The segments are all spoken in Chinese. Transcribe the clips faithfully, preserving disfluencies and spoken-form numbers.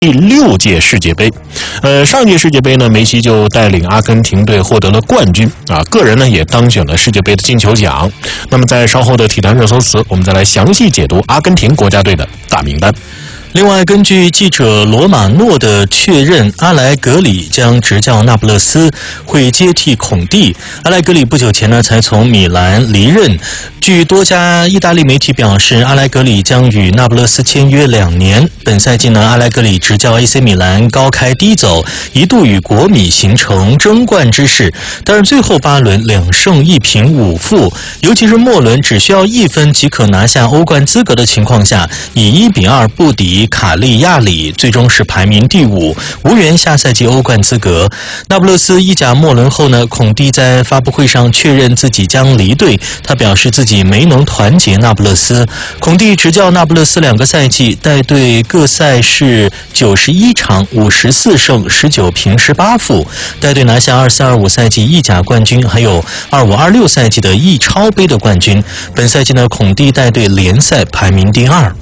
第六届世界杯。呃，上届世界杯呢，梅西就带领阿根廷队获得了冠军啊，个人呢也当选了世界杯的金球奖。那么在稍后的体坛热搜词，我们再来详细解读阿根廷国家队的大名单。 另外，根据记者罗马诺的确认，阿莱格里将执教那不勒斯，会接替孔蒂。阿莱格里不久前呢才从米兰离任。据多家意大利媒体表示，阿莱格里将与那不勒斯签约两年。本赛季呢，阿莱格里执教 A C 米兰高开低走，一度与国米形成争冠之势，但是最后八轮两胜一平五负，尤其是末轮只需要一分即可拿下欧冠资格的情况下，以一比二不敌卡利亚里，最终是排名第五，无缘下赛季欧冠资格。那不勒斯意甲末轮后呢，孔蒂在发布会上确认自己将离队，他表示自己没能团结那不勒斯。孔蒂执教那不勒斯两个赛季，带队各赛是九十一场，五十四胜十九平十八负，带队拿下二四二五赛季意甲冠军，还有二五二六赛季的意超杯的冠军。本赛季呢，孔蒂带队联赛排名第二。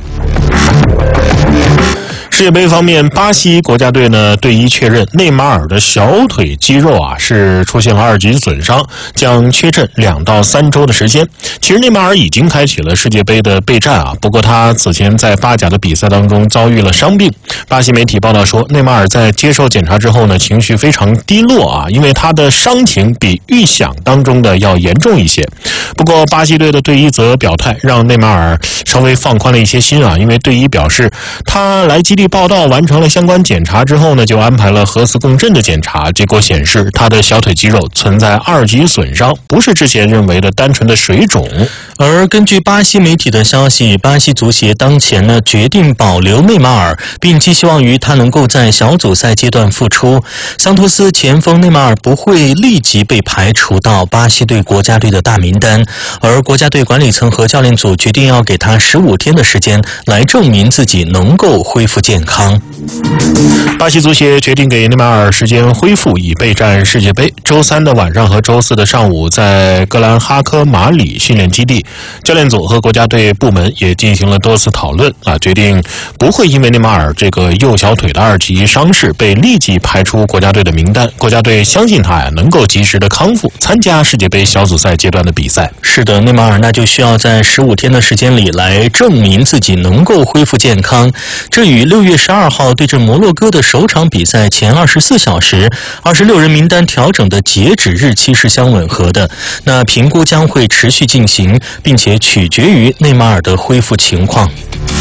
世界杯方面，巴西国家队呢队医确认内马尔的小腿肌肉啊是出现了二级损伤，将缺阵两到三周的时间。其实内马尔已经开启了世界杯的备战啊，不过他此前在巴甲的比赛当中遭遇了伤病。巴西媒体报道说，内马尔在接受检查之后呢，情绪非常低落啊，因为他的伤情比预想当中的要严重一些。不过巴西队的队医则表态，让内马尔稍微放宽了一些心啊，因为队医表示他来基地报道完成了相关检查之后呢，就安排了核磁共振的检查，结果显示他的小腿肌肉存在二级损伤，不是之前认为的单纯的水肿。 而根据巴西媒体的消息，巴西足协当前呢决定保留内马尔，并寄希望于他能够在小组赛阶段复出。桑托斯前锋内马尔不会立即被排除到巴西队国家队的大名单，而国家队管理层和教练组决定要给他十五天的时间来证明自己能够恢复健康。 巴西足协决定给内马尔时间恢复，以备战世界杯。周三的晚上和周四的上午，在格兰哈科马里训练基地，教练组和国家队部门也进行了多次讨论啊，决定不会因为内马尔这个右小腿的二级伤势被立即排出国家队的名单。国家队相信他呀能够及时的康复，参加世界杯小组赛阶段的比赛。 是的，内马尔那就需要在十五天的时间里来证明自己能够恢复健康。这与六月十二号对阵摩洛哥的首场比赛前二十四小时二十六人名单调整的截止日期是相吻合的。那评估将会持续进行，并且取决于内马尔的恢复情况。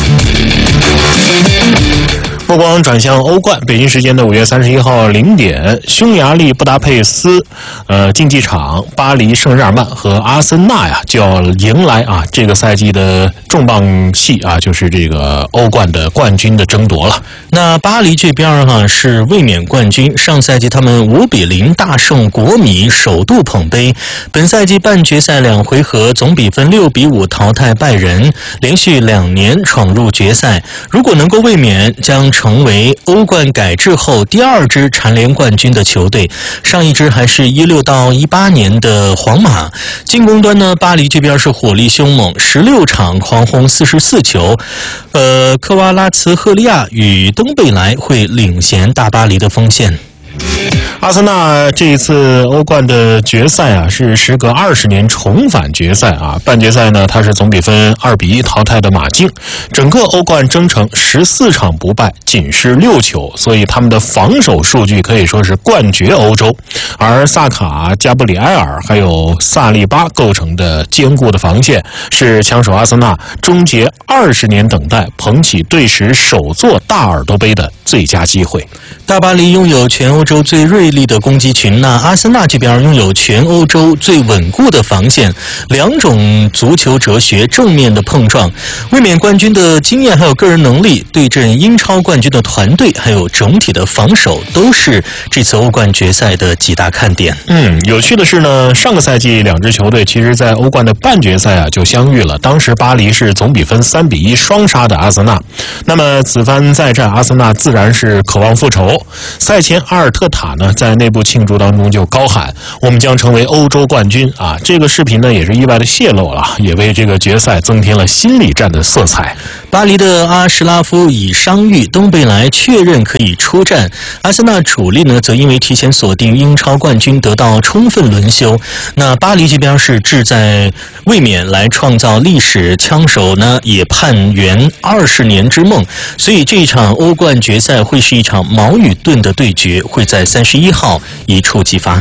目光转向欧冠，北京时间的五月三十一号零点，匈牙利布达佩斯呃竞技场，巴黎圣日耳曼和阿森纳呀就要迎来啊这个赛季的重磅戏啊，就是这个欧冠的冠军的争夺了。 那巴黎这边哈、啊、是卫冕冠军，上赛季他们五比零大胜国米，首度捧杯。本赛季半决赛两回合总比分六比五淘汰拜仁，连续两年闯入决赛。如果能够卫冕，将成为欧冠改制后第二支蝉联冠军的球队，上一支还是一六到一八年的皇马。进攻端呢，巴黎这边是火力凶猛，十六场狂轰四十四球。呃，科瓦拉茨赫利亚与登贝莱会领衔大巴黎的锋线。 阿森纳这一次欧冠的决赛啊，是时隔二十年重返决赛啊。半决赛呢，它是总比分二比一淘汰的马竞。整个欧冠征程十四场不败，仅失六球，所以他们的防守数据可以说是冠绝欧洲。而萨卡、加布里埃尔还有萨利巴构成的坚固的防线，是枪手阿森纳终结二十年等待，捧起队史首座大耳朵杯的最佳机会。 大巴黎拥有全欧洲最锐利的攻击群，那阿森纳这边拥有全欧洲最稳固的防线，两种足球哲学正面的碰撞。卫冕冠军的经验还有个人能力，对阵英超冠军的团队还有整体的防守，都是这次欧冠决赛的几大看点。 嗯，有趣的是呢，上个赛季两支球队其实在欧冠的半决赛啊就相遇了，当时巴黎是总比分三比一双杀的阿森纳。那么此番再战，阿森纳自然是渴望复仇。赛前阿尔特塔呢在内部庆祝当中就高喊，我们将成为欧洲冠军啊！这个视频呢也是意外的泄露了，也为这个决赛增添了心理战的色彩。 巴黎的阿什拉夫已伤愈，东贝莱确认可以出战。阿森纳主力呢，则因为提前锁定英超冠军，得到充分轮休。那巴黎这边是志在卫冕来创造历史，枪手呢也盼圆二十年之梦。所以这一场欧冠决赛会是一场矛与盾的对决，会在三十一号一触即发。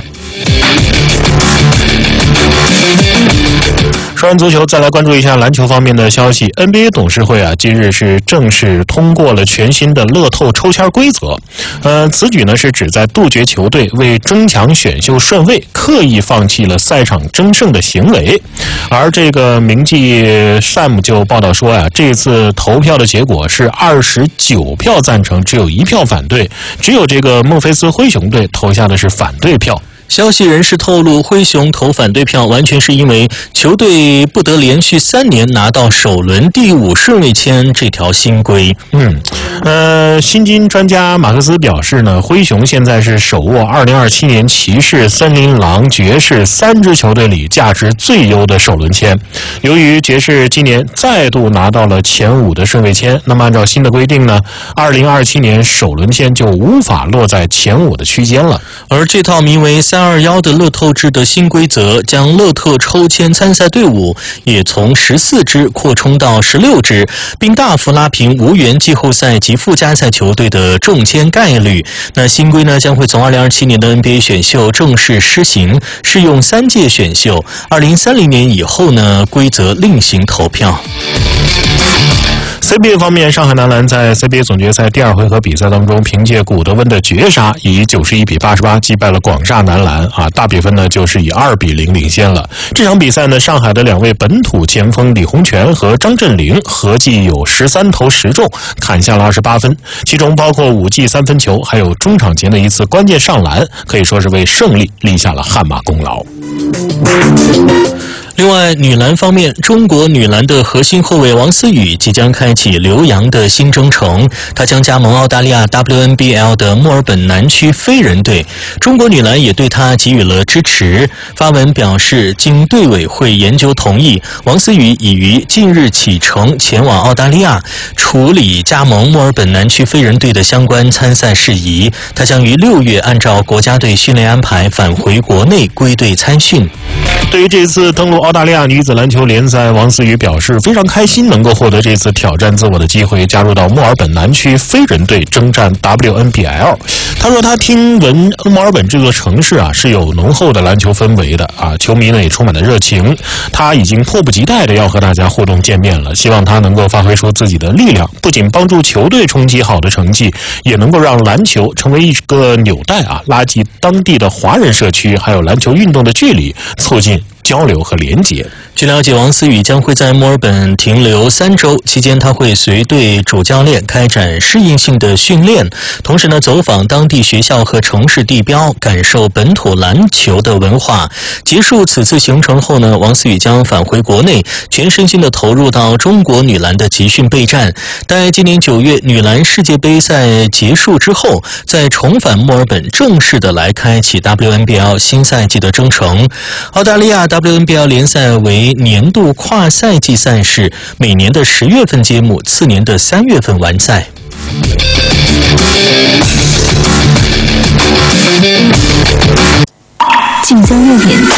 说完足球，再来关注一下篮球方面的消息。N B A 董事会啊，今日是正式通过了全新的乐透抽签规则。呃，此举呢是旨在杜绝球队为争抢选秀顺位刻意放弃了赛场争胜的行为。而这个名记 Sam 就报道说呀、啊，这次投票的结果是二十九票赞成，只有一票反对，只有这个孟菲斯灰熊队投下的是反对票。 消息人士透露，灰熊投反对票完全是因为球队不得连续三年拿到首轮第五顺位签这条新规。 嗯，呃，薪金专家马克思表示呢，灰熊现在是手握二零二七年骑士、森林狼、爵士三支球队里价值最优的首轮签。由于爵士今年再度拿到了前五的顺位签，那么按照新的规定呢，二零二七年首轮签就无法落在前五的区间了。 而这套名为三二一的乐透制的新规则，将乐透抽签参赛队伍也从十四支扩充到十六支，并大幅拉平无缘季后赛及附加赛球队的中签概率。那新规呢，将会从二零二七年的 N B A 选秀正式施行，适用三届选秀。二零三零年以后呢，规则另行投票。 C B A 方面，上海男篮在 C B A 总决赛第二回合比赛当中，凭借古德温的绝杀，以九十一比八十八击败了广厦男篮啊，大比分呢就是以二比零领先了。这场比赛呢，上海的两位本土前锋李洪权和张镇麟合计有十三投十中，砍下了二十八分，其中包括五记三分球，还有中场前的一次关键上篮，可以说是为胜利立下了汗马功劳。 另外，女篮方面，中国女篮的核心后卫王思雨即将开启留洋的新征程，她将加盟澳大利亚 W N B L 的墨尔本南区飞人队。中国女篮也对她给予了支持。发文表示，经队委会研究同意，王思雨已于近日启程前往澳大利亚，处理加盟墨尔本南区飞人队的相关参赛事宜。她将于六月按照国家队训练安排返回国内归队参训。 对于这次登陆澳大利亚女子篮球联赛，王思雨表示非常开心能够获得这次挑战自我的机会，加入到墨尔本南区飞人队征战 W N B L。 他说他听闻墨尔本这座城市啊是有浓厚的篮球氛围的啊，球迷呢也充满了热情，他已经迫不及待的要和大家互动见面了，希望他能够发挥出自己的力量，不仅帮助球队冲击好的成绩，也能够让篮球成为一个纽带啊，拉近当地的华人社区还有篮球运动的距离，促进交流和连结。 据了解，王思雨将会在墨尔本停留三周，期间他会随队主教练开展适应性的训练，同时呢走访当地学校和城市地标，感受本土篮球的文化。结束此次行程后呢，王思雨将返回国内，全身心的投入到中国女篮的集训备战。待今年九月女篮世界杯赛结束之后，再重返墨尔本，正式的来开启 W N B L 新赛季的征程。澳大利亚 W N B L 联赛为年度跨赛季赛事，每年的十月份揭幕，次年的三月份完赛。 晋江热点。